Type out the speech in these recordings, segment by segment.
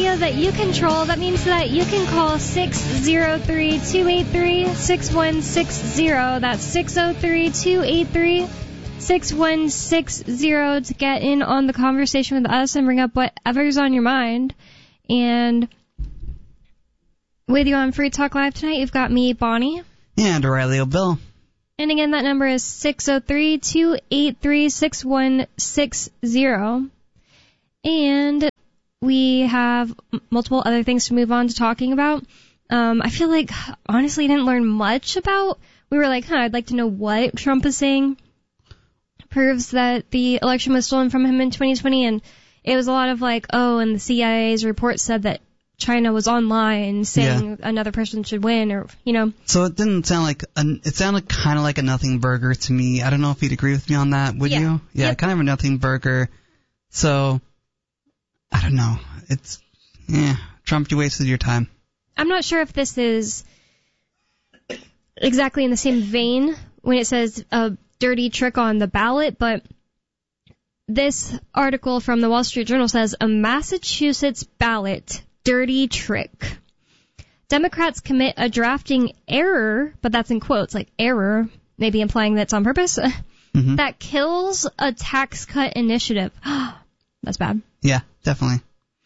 radio that you control. That means that you can call 603-283-6160. That's 603-283-6160 to get in on the conversation with us and bring up whatever's on your mind. And with you on Free Talk Live tonight, you've got me, Bonnie. And O'Reilly O'Bill. And again, that number is 603-283-6160. And we have multiple other things to move on to talking about. I feel like, honestly, didn't learn much about. We were like, I'd like to know what Trump is saying proves that the election was stolen from him in 2020. And it was a lot of like, and the CIA's report said that China was online saying another person should win, or, So it didn't sound like, it sounded kind of like a nothing burger to me. I don't know if you'd agree with me on that, would you? Yeah, kind of a nothing burger. So, I don't know. It's, Trump, you wasted your time. I'm not sure if this is exactly in the same vein when it says a dirty trick on the ballot, but this article from the Wall Street Journal says a Massachusetts ballot dirty trick. Democrats commit a drafting error, but that's in quotes, like error, maybe implying that's on purpose, that kills a tax cut initiative. That's bad. Yeah, definitely.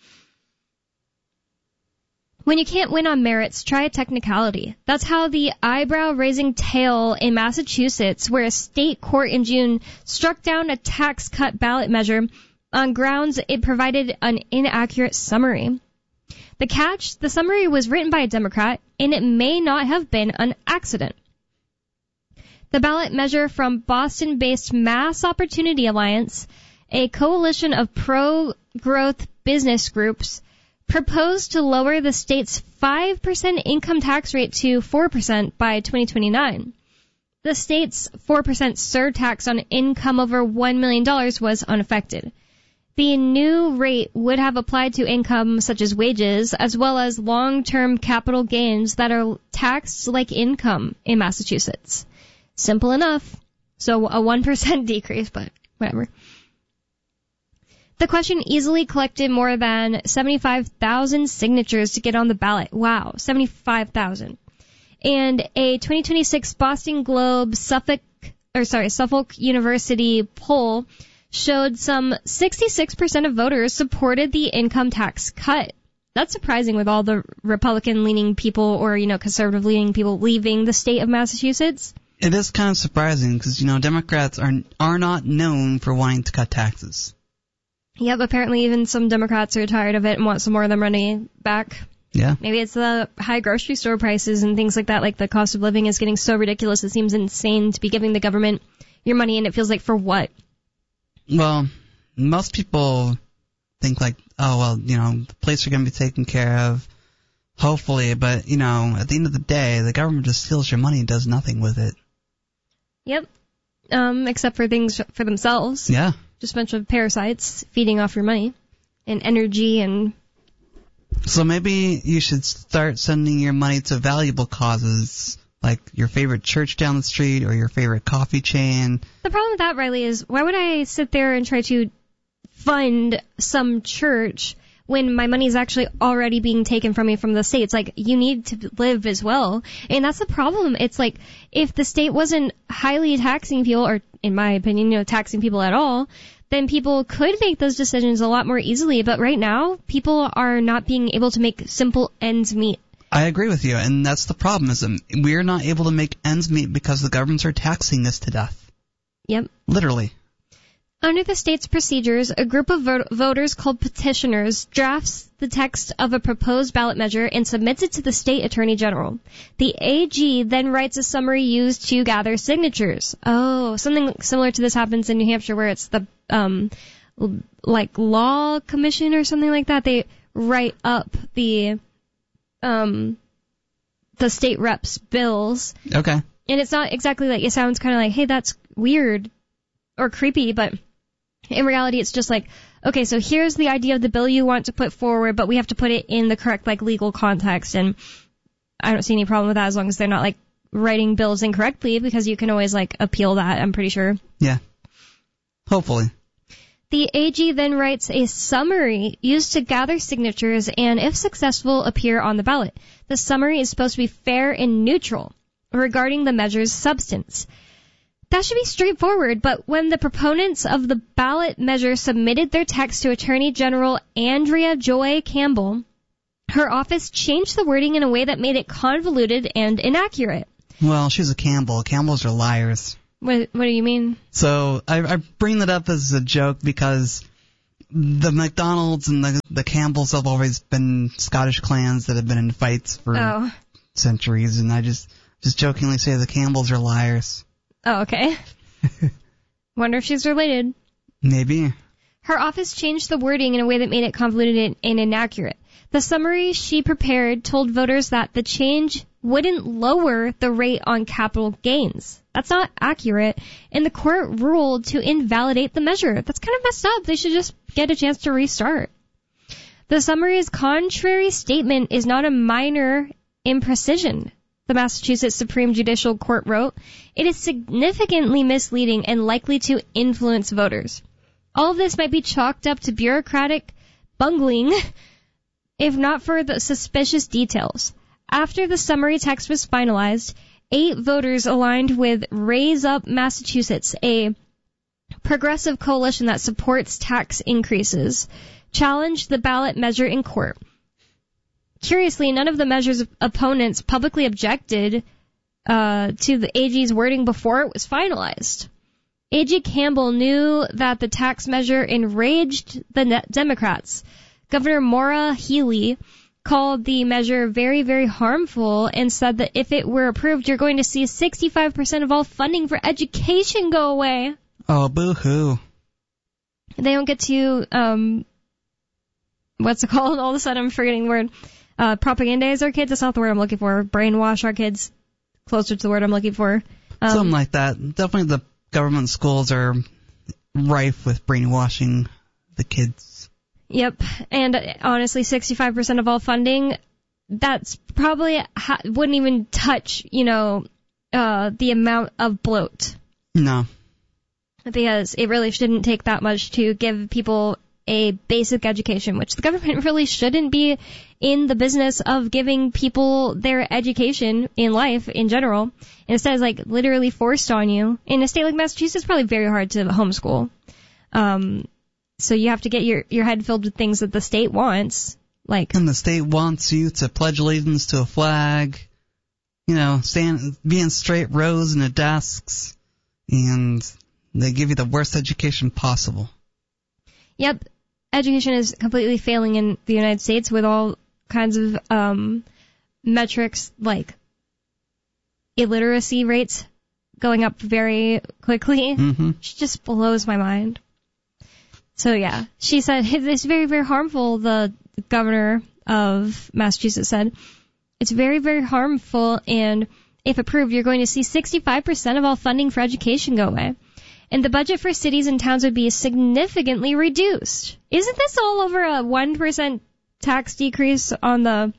When you can't win on merits, try a technicality. That's how the eyebrow-raising tale in Massachusetts, where a state court in June struck down a tax cut ballot measure on grounds it provided an inaccurate summary. The catch, the summary was written by a Democrat, and it may not have been an accident. The ballot measure from Boston-based Mass Opportunity Alliance, a coalition of pro-growth business groups, proposed to lower the state's 5% income tax rate to 4% by 2029. The state's 4% surtax on income over $1 million was unaffected. The new rate would have applied to income such as wages, as well as long-term capital gains that are taxed like income in Massachusetts. Simple enough. So a 1% decrease, but whatever. The question easily collected more than 75,000 signatures to get on the ballot. Wow, 75,000. And a 2026 Boston Globe Suffolk University poll showed some 66% of voters supported the income tax cut. That's surprising with all the Republican-leaning people or, conservative-leaning people leaving the state of Massachusetts. It is kind of surprising because, Democrats are not known for wanting to cut taxes. Yep, apparently even some Democrats are tired of it and want some more of their money back. Yeah. Maybe it's the high grocery store prices and things like that, like the cost of living is getting so ridiculous it seems insane to be giving the government your money, and it feels like for what? Well, most people think like, the police are going to be taken care of, hopefully, but, at the end of the day, the government just steals your money and does nothing with it. Yep. Except for things for themselves. Yeah. Just a bunch of parasites feeding off your money and energy and... So maybe you should start sending your money to valuable causes, like your favorite church down the street or your favorite coffee chain. The problem with that, Riley, is why would I sit there and try to fund some church when my money is actually already being taken from me from the state? It's like, you need to live as well. And that's the problem. It's like, if the state wasn't highly taxing people, or in my opinion, taxing people at all, then people could make those decisions a lot more easily. But right now, people are not being able to make simple ends meet. I agree with you, and that's the problem, is we're not able to make ends meet because the governments are taxing us to death. Yep. Literally. Under the state's procedures, a group of voters called petitioners drafts the text of a proposed ballot measure and submits it to the state attorney general. The AG then writes a summary used to gather signatures. Oh, something similar to this happens in New Hampshire, where it's the law commission or something like that. They write up the state reps' bills. Okay. And it's not exactly like, it sounds kind of like, hey, that's weird or creepy, but in reality, it's just like, okay, so here's the idea of the bill you want to put forward, but we have to put it in the correct, legal context. And I don't see any problem with that as long as they're not, writing bills incorrectly, because you can always, appeal that, I'm pretty sure. Yeah. Hopefully. The AG then writes a summary used to gather signatures and, if successful, appear on the ballot. The summary is supposed to be fair and neutral regarding the measure's substance. That should be straightforward, but when the proponents of the ballot measure submitted their text to Attorney General Andrea Joy Campbell, her office changed the wording in a way that made it convoluted and inaccurate. Well, she's a Campbell. Campbells are liars. What do you mean? So I bring that up as a joke because the McDonald's and the Campbells have always been Scottish clans that have been in fights for centuries, and I just jokingly say the Campbells are liars. Oh, okay. Wonder if she's related. Maybe. Her office changed the wording in a way that made it convoluted and inaccurate. The summary she prepared told voters that the change wouldn't lower the rate on capital gains. That's not accurate, and the court ruled to invalidate the measure. That's kind of messed up. They should just get a chance to restart. The summary's contrary statement is not a minor imprecision, the Massachusetts Supreme Judicial Court wrote. It is significantly misleading and likely to influence voters. All of this might be chalked up to bureaucratic bungling, if not for the suspicious details. After the summary text was finalized, 8 voters aligned with Raise Up Massachusetts, a progressive coalition that supports tax increases, challenged the ballot measure in court. Curiously, none of the measure's opponents publicly objected to the AG's wording before it was finalized. AG Campbell knew that the tax measure enraged the Democrats. Governor Maura Healey called the measure very, very harmful and said that if it were approved, you're going to see 65% of all funding for education go away. Oh, boo-hoo. They don't get to, what's it called? All of a sudden I'm forgetting the word. Propagandize our kids? That's not the word I'm looking for. Brainwash our kids. Closer to the word I'm looking for. Something like that. Definitely the government schools are rife with brainwashing the kids. Yep, and honestly, 65% of all funding, that's probably wouldn't even touch, the amount of bloat. No. Because it really shouldn't take that much to give people a basic education, which the government really shouldn't be in the business of giving people their education in life in general. Instead, it's like literally forced on you. In a state like Massachusetts, it's probably very hard to homeschool. So you have to get your head filled with things that the state wants, like. And the state wants you to pledge allegiance to a flag, be in straight rows in the desks, and they give you the worst education possible. Yep, education is completely failing in the United States with all kinds of metrics like illiteracy rates going up very quickly. Mm-hmm. It just blows my mind. So yeah, she said it's very, very harmful, the governor of Massachusetts said. It's very, very harmful, and if approved, you're going to see 65% of all funding for education go away. And the budget for cities and towns would be significantly reduced. Isn't this all over a 1% tax decrease on the,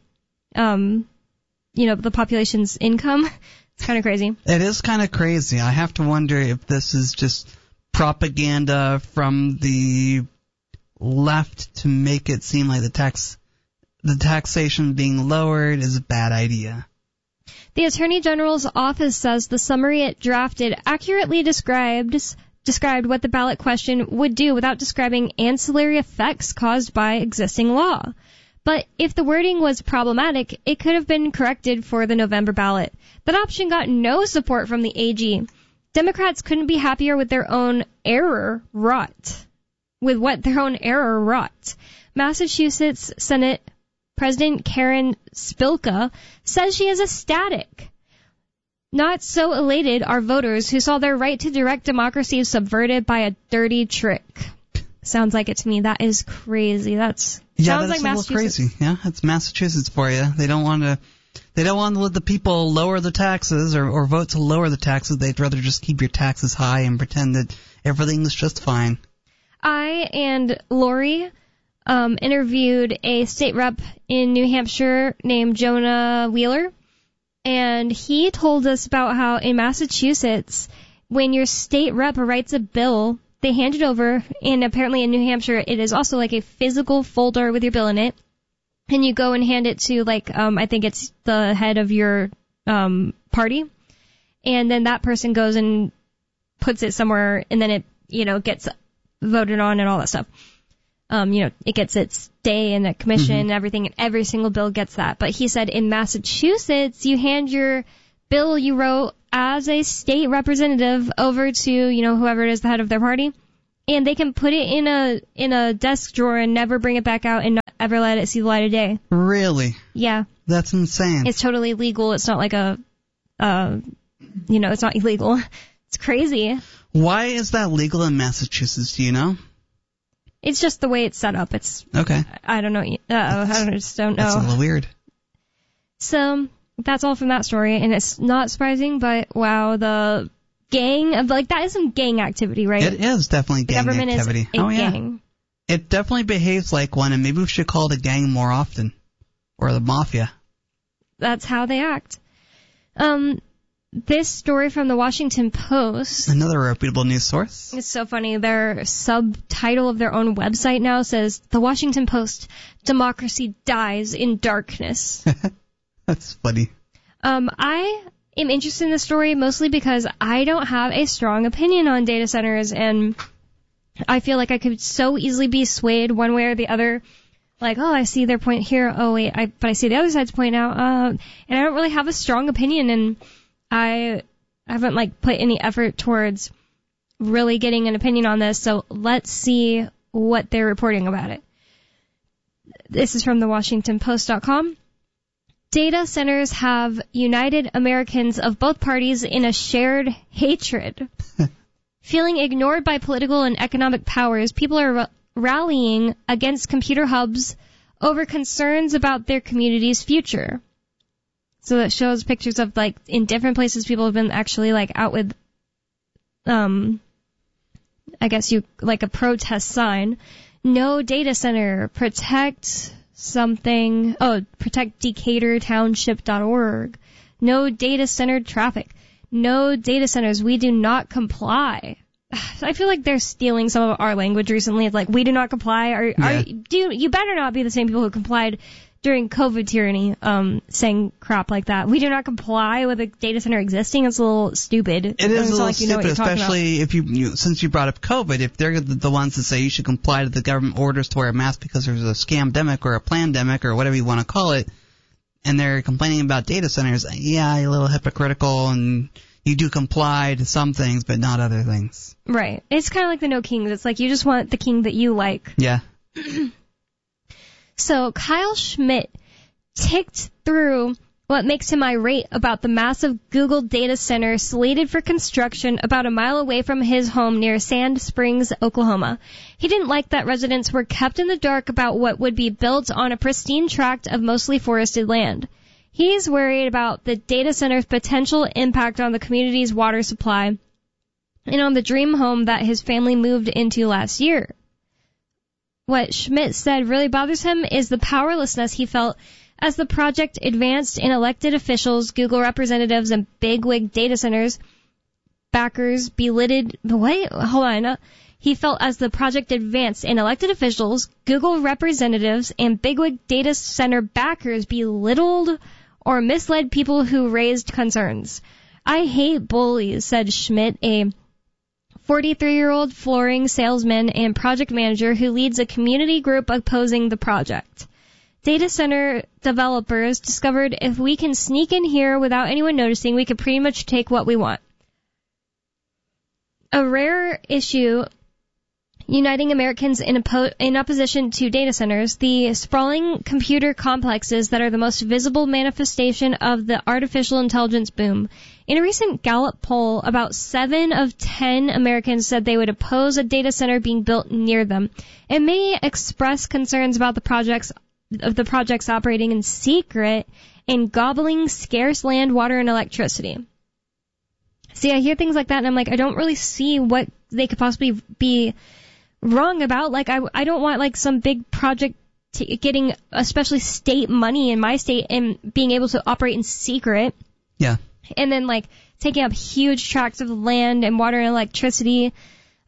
the population's income? It's kind of crazy. It is kind of crazy. I have to wonder if this is just propaganda from the left to make it seem like the taxation being lowered is a bad idea. The Attorney General's office says the summary it drafted accurately described what the ballot question would do without describing ancillary effects caused by existing law. But if the wording was problematic, it could have been corrected for the November ballot. That option got no support from the AG. Democrats couldn't be happier with their own error wrought. Massachusetts Senate President Karen Spilka says she is ecstatic. Not so elated are voters who saw their right to direct democracy subverted by a dirty trick. Sounds like it to me. That is crazy. Sounds like Massachusetts. A little crazy. Yeah, it's Massachusetts for you. They don't want to let the people lower the taxes or vote to lower the taxes. They'd rather just keep your taxes high and pretend that everything's just fine. I and Lori interviewed a state rep in New Hampshire named Jonah Wheeler, and he told us about how in Massachusetts, when your state rep writes a bill They hand it over, and apparently in New Hampshire, it is also like a physical folder with your bill in it. And you go and hand it to, like, I think it's the head of your party. And then that person goes and puts it somewhere, and then it, gets voted on and all that stuff. It gets its day in the commission and everything, and every single bill gets that. But he said in Massachusetts, you hand your bill you wrote as a state representative over to, whoever it is, the head of their party, and they can put it in a desk drawer and never bring it back out and not ever let it see the light of day. Really? Yeah. That's insane. It's totally legal. It's not like it's not illegal. It's crazy. Why is that legal in Massachusetts? Do you know? It's just the way it's set up. It's okay. I don't know. I just don't know. That's a little weird. So that's all from that story, and it's not surprising, but wow, the gang of that is some gang activity, right? It is definitely gang activity. The government is a gang. It definitely behaves like one, and maybe we should call it a gang more often, or the mafia. That's how they act. This story from the Washington Post. Another reputable news source. It's so funny. Their subtitle of their own website now says, The Washington Post, Democracy Dies in Darkness. That's funny. I am interested in this story mostly because I don't have a strong opinion on data centers, and I feel like I could so easily be swayed one way or the other. Like, oh, I see their point here. Oh, wait, but I see the other side's point out. And I don't really have a strong opinion, and I haven't put any effort towards really getting an opinion on this, so let's see what they're reporting about it. This is from the WashingtonPost.com. Data centers have united Americans of both parties in a shared hatred. Feeling ignored by political and economic powers, people are rallying against computer hubs over concerns about their community's future. So that shows pictures of, in different places people have been actually, out with, I guess a protest sign. No data center, protect something, protect DecaturTownship.org. No data center traffic. No data centers, we do not comply. I feel like they're stealing some of our language recently. It's we do not comply. You better not be the same people who complied during COVID tyranny, saying crap like that. We do not comply with a data center existing. It's a little stupid. It is a little stupid, especially if since you brought up COVID, if they're the ones that say you should comply to the government orders to wear a mask because there's a scamdemic or a plandemic or whatever you want to call it, and they're complaining about data centers, yeah, you're a little hypocritical, and you do comply to some things, but not other things. Right. It's kind of like the No Kings. It's you just want the king that you like. Yeah. So Kyle Schmidt ticked through what makes him irate about the massive Google data center slated for construction about a mile away from his home near Sand Springs, Oklahoma. He didn't like that residents were kept in the dark about what would be built on a pristine tract of mostly forested land. He's worried about the data center's potential impact on the community's water supply and on the dream home that his family moved into last year. What Schmidt said really bothers him is the powerlessness he felt as the project advanced and elected officials, Google representatives, and bigwig data centers backers belittled. He felt as the project advanced and elected officials, Google representatives, and bigwig data center backers belittled or misled people who raised concerns. I hate bullies, said Schmidt, a 43-year-old flooring salesman and project manager who leads a community group opposing the project. Data center developers discovered if we can sneak in here without anyone noticing, we can pretty much take what we want. A rare issue uniting Americans in opposition to data centers, the sprawling computer complexes that are the most visible manifestation of the artificial intelligence boom. In a recent Gallup poll, about 7 of 10 Americans said they would oppose a data center being built near them, and many expressed concerns about the projects operating in secret and gobbling scarce land, water, and electricity. See, I hear things like that, and I'm I don't really see what they could possibly be wrong about. I don't want some big project getting especially state money in my state and being able to operate in secret. Yeah. And then taking up huge tracts of land and water and electricity.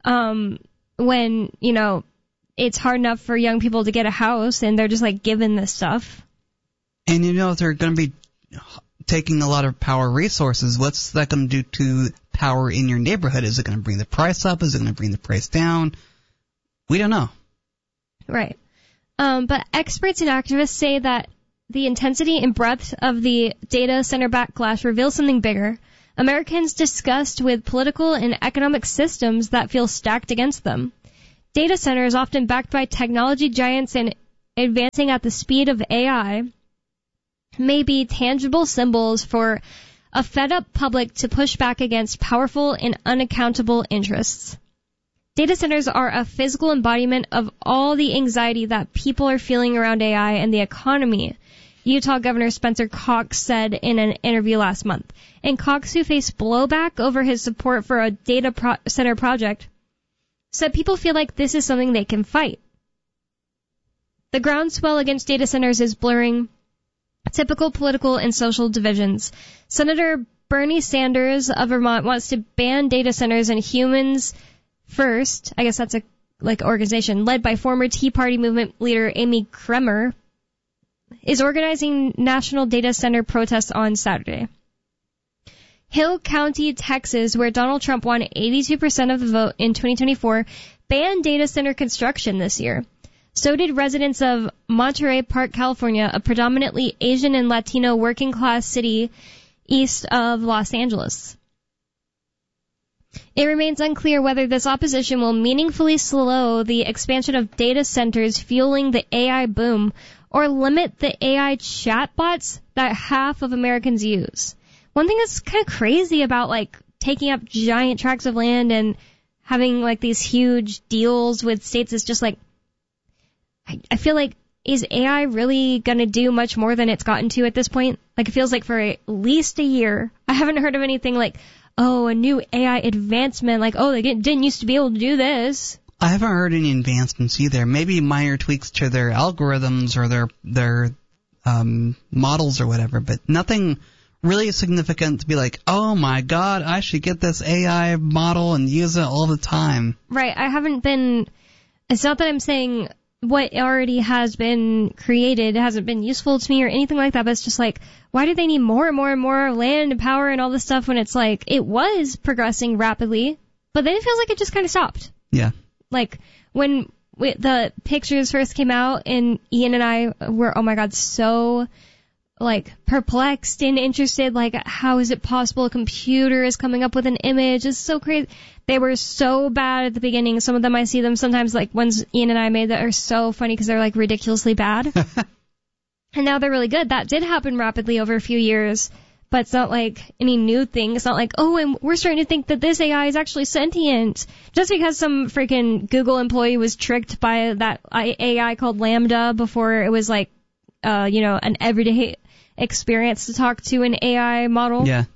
when, you know, it's hard enough for young people to get a house and they're just like given this stuff. And you know, they're going to be taking a lot of power resources. What's that going to do to power in your neighborhood? Is it going to bring the price up? Is it going to bring the price down? We don't know. Right. But experts and activists say that the intensity and breadth of the data center backlash reveals something bigger. Americans disgust with political and economic systems that feel stacked against them. Data centers, often backed by technology giants and advancing at the speed of AI, may be tangible symbols for a fed-up public to push back against powerful and unaccountable interests. Data centers are a physical embodiment of all the anxiety that people are feeling around AI and the economy, Utah Governor Spencer Cox said in an interview last month. And Cox, who faced blowback over his support for a data center project, said people feel like this is something they can fight. The groundswell against data centers is blurring typical political and social divisions. Senator Bernie Sanders of Vermont wants to ban data centers, and Humans First, I guess that's a organization led by former Tea Party movement leader Amy Kremer, is organizing national data center protests on Saturday. Hill County, Texas, where Donald Trump won 82% of the vote in 2024, banned data center construction this year. So did residents of Monterey Park, California, a predominantly Asian and Latino working-class city east of Los Angeles. It remains unclear whether this opposition will meaningfully slow the expansion of data centers fueling the AI boom or limit the AI chatbots that half of Americans use. One thing that's kind of crazy about taking up giant tracts of land and having these huge deals with states is just I feel like, is AI really going to do much more than it's gotten to at this point? It feels like for at least a year, I haven't heard of anything a new AI advancement, they didn't used to be able to do this. I haven't heard any advancements either. Maybe minor tweaks to their algorithms or their models or whatever, but nothing really significant to be oh my god, I should get this AI model and use it all the time. Right, it's not that I'm saying what already has been created hasn't been useful to me or anything like that, but it's just why do they need more and more and more land and power and all this stuff when it's it was progressing rapidly, but then it feels like it just kind of stopped. Yeah. When the pictures first came out and Ian and I were, oh my god, so perplexed and interested, how is it possible a computer is coming up with an image? It's so crazy. They were so bad at the beginning. Some of them, I see them sometimes, ones Ian and I made that are so funny because they're ridiculously bad. And now they're really good. That did happen rapidly over a few years, but it's not any new thing. It's not and we're starting to think that this AI is actually sentient. Just because some freaking Google employee was tricked by that AI called Lambda before it was an everyday experience to talk to an AI model. Yeah.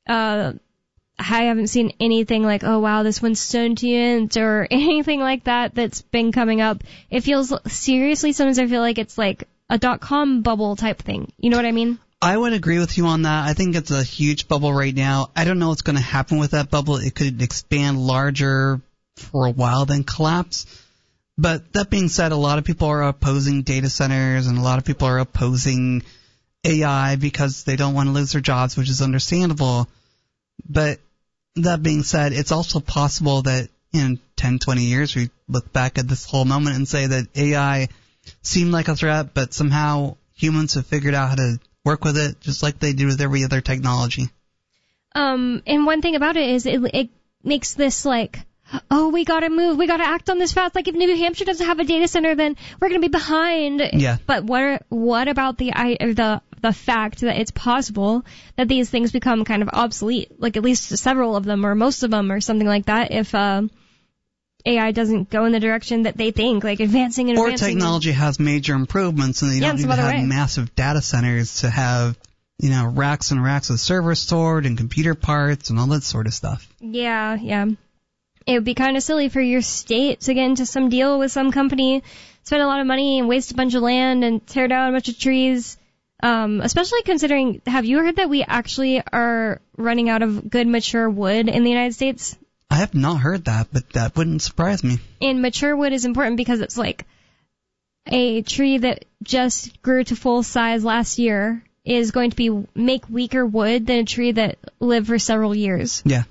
I haven't seen anything oh wow, this one's sentient or anything like that that's been coming up. It feels, seriously, sometimes I feel it's a .com bubble type thing. You know what I mean? I would agree with you on that. I think it's a huge bubble right now. I don't know what's going to happen with that bubble. It could expand larger for a while, then collapse. But that being said, a lot of people are opposing data centers and a lot of people are opposing AI because they don't want to lose their jobs, which is understandable. But that being said, it's also possible that in 10, 20 years we look back at this whole moment and say that AI seemed like a threat, but somehow humans have figured out how to work with it just like they do with every other technology. And one thing about it is it makes this oh, we gotta move, we gotta act on this fast. If New Hampshire doesn't have a data center, then we're gonna be behind. Yeah. But what about the fact that it's possible that these things become kind of obsolete, at least several of them or most of them or something like that, if AI doesn't go in the direction that they think, advancing and advancing. Or technology has major improvements and they don't need to have massive data centers to have, racks and racks of servers stored and computer parts and all that sort of stuff. Yeah. It would be kind of silly for your state to get into some deal with some company, spend a lot of money and waste a bunch of land and tear down a bunch of trees. Especially considering, have you heard that we actually are running out of good mature wood in the United States? I have not heard that, but that wouldn't surprise me. And mature wood is important because it's like a tree that just grew to full size last year is going to make weaker wood than a tree that lived for several years. Yeah.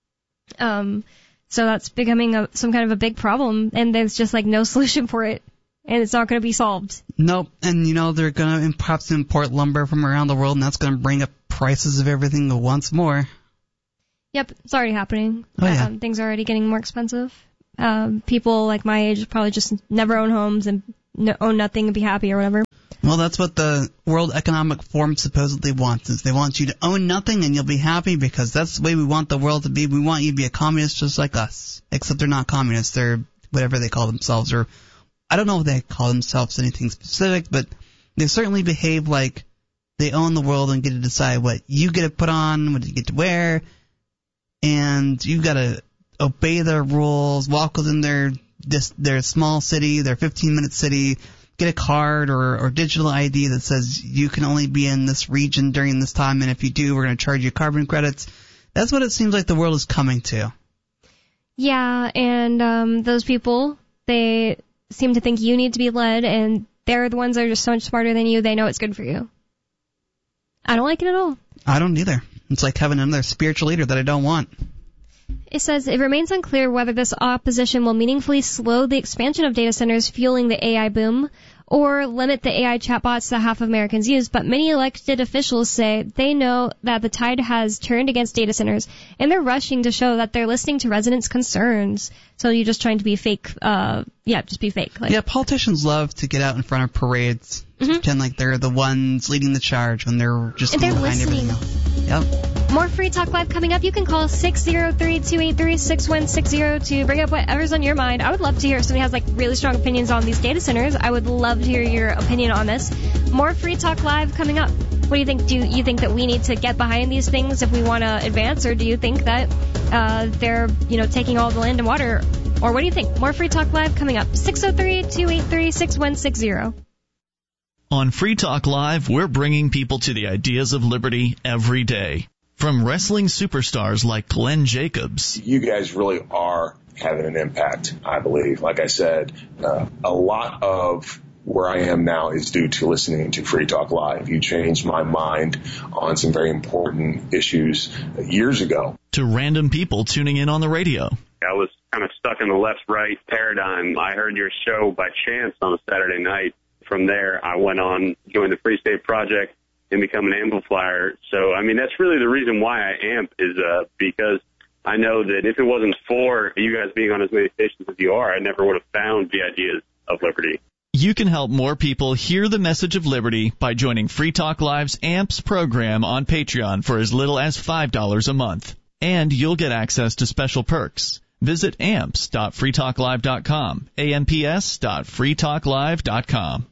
So that's becoming some kind of a big problem, and there's just like no solution for it, and it's not going to be solved. Nope. And they're going to perhaps import lumber from around the world, and that's going to bring up prices of everything once more. Yep, it's already happening. Oh, yeah. Things are already getting more expensive. People like my age probably just never own homes and own nothing and be happy or whatever. Well, that's what the World Economic Forum supposedly wants, is they want you to own nothing and you'll be happy because that's the way we want the world to be. We want you to be a communist just like us. Except they're not communists. They're whatever they call themselves. Or I don't know if they call themselves anything specific, but they certainly behave like they own the world and get to decide what you get to put on, what you get to wear, and you've got to obey their rules, walk within their small city, their 15-minute city, get a card or digital ID that says you can only be in this region during this time, and if you do, we're going to charge you carbon credits. That's what it seems like the world is coming to. Yeah, and those people, they seem to think you need to be led, and they're the ones that are just so much smarter than you. They know it's good for you. I don't like it at all. I don't either. It's like having another spiritual leader that I don't want. It says, it remains unclear whether this opposition will meaningfully slow the expansion of data centers fueling the AI boom or limit the AI chatbots that half of Americans use, but many elected officials say they know that the tide has turned against data centers, and they're rushing to show that they're listening to residents' concerns. So you're just trying to be fake, just be fake. Yeah, politicians love to get out in front of parades, pretend like they're the ones leading the charge when they're just behind listening. Everything else. Yep. More Free Talk Live coming up. You can call 603-283-6160 to bring up whatever's on your mind. I would love to hear if somebody has like really strong opinions on these data centers. I would love to hear your opinion on this. More Free Talk Live coming up. What do you think? Do you think that we need to get behind these things if we want to advance, or do you think that they're taking all the land and water? Or what do you think? More Free Talk Live coming up. 603-283-6160. On Free Talk Live, we're bringing people to the ideas of liberty every day. From wrestling superstars like Glenn Jacobs. You guys really are having an impact, I believe. Like I said, a lot of where I am now is due to listening to Free Talk Live. You changed my mind on some very important issues years ago. To random people tuning in on the radio. I was kind of stuck in the left-right paradigm. I heard your show by chance on a Saturday night. From there, I went on, joined the Free State Project, and become an amplifier. So, I mean, that's really the reason why I amp is because I know that if it wasn't for you guys being on as many stations as you are, I never would have found the ideas of liberty. You can help more people hear the message of liberty by joining Free Talk Live's AMPS program on Patreon for as little as $5 a month. And you'll get access to special perks. Visit amps.freetalklive.com, amps.freetalklive.com.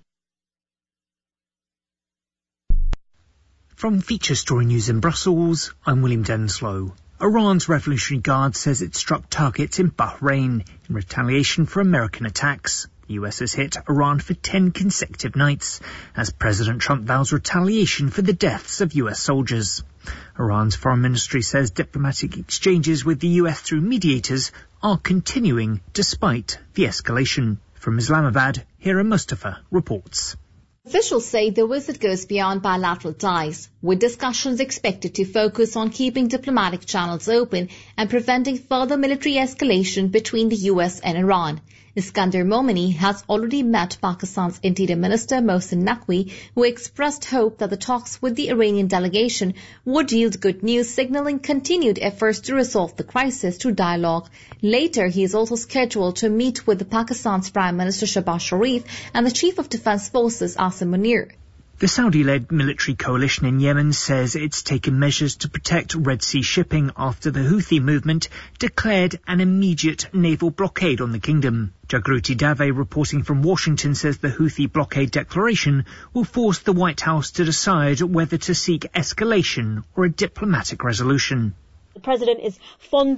From Feature Story News in Brussels, I'm William Denslow. Iran's Revolutionary Guard says it struck targets in Bahrain in retaliation for American attacks. The US has hit Iran for 10 consecutive nights as President Trump vows retaliation for the deaths of US soldiers. Iran's foreign ministry says diplomatic exchanges with the US through mediators are continuing despite the escalation. From Islamabad, Hira Mustafa reports. Officials say the visit goes beyond bilateral ties, with discussions expected to focus on keeping diplomatic channels open and preventing further military escalation between the US and Iran. Iskander Momini has already met Pakistan's Interior Minister Mohsin Naqvi, who expressed hope that the talks with the Iranian delegation would yield good news, signaling continued efforts to resolve the crisis through dialogue. Later, he is also scheduled to meet with Pakistan's Prime Minister Shehbaz Sharif and the Chief of Defense Forces Asim Munir. The Saudi-led military coalition in Yemen says it's taken measures to protect Red Sea shipping after the Houthi movement declared an immediate naval blockade on the kingdom. Jagruti Dave, reporting from Washington, says the Houthi blockade declaration will force the White House to decide whether to seek escalation or a diplomatic resolution. The president is fond of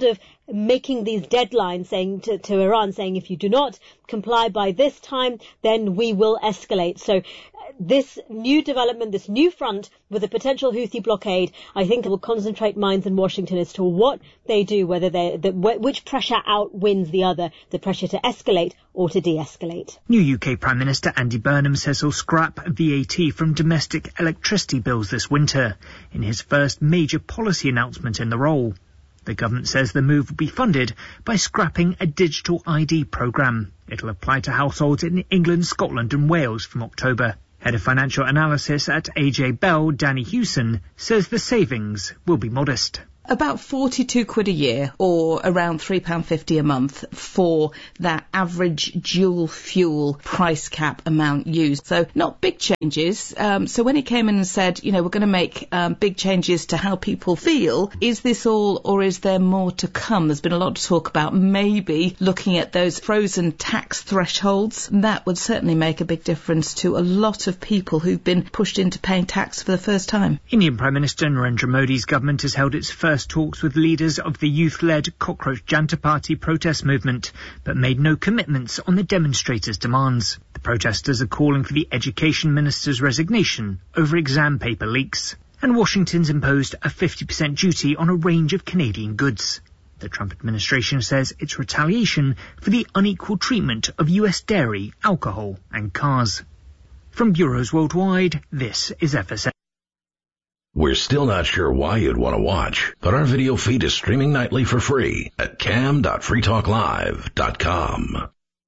making these deadlines, saying to Iran, saying if you do not comply by this time, then we will escalate. So this new development, this new front with a potential Houthi blockade, I think it will concentrate minds in Washington as to what they do, whether which pressure outwins the other, the pressure to escalate or to de-escalate. New UK Prime Minister Andy Burnham says he'll scrap VAT from domestic electricity bills this winter, in his first major policy announcement in the role. The government says the move will be funded by scrapping a digital ID programme. It'll apply to households in England, Scotland and Wales from October. Head of Financial Analysis at AJ Bell, Danny Hewson, says the savings will be modest. About £42 a year, or around £3.50 a month for that average dual fuel price cap amount used. So not big changes. So when he came in and said, we're going to make big changes to how people feel, is this all or is there more to come? There's been a lot of talk about maybe looking at those frozen tax thresholds. That would certainly make a big difference to a lot of people who've been pushed into paying tax for the first time. Indian Prime Minister Narendra Modi's government has held its first talks with leaders of the youth-led Cockroach Janta Party protest movement, but made no commitments on the demonstrators' demands. The protesters are calling for the Education Minister's resignation over exam paper leaks. And Washington's imposed a 50% duty on a range of Canadian goods. The Trump administration says it's retaliation for the unequal treatment of US dairy, alcohol and cars. From bureaus worldwide, this is FSA. We're still not sure why you'd want to watch, but our video feed is streaming nightly for free at cam.freetalklive.com.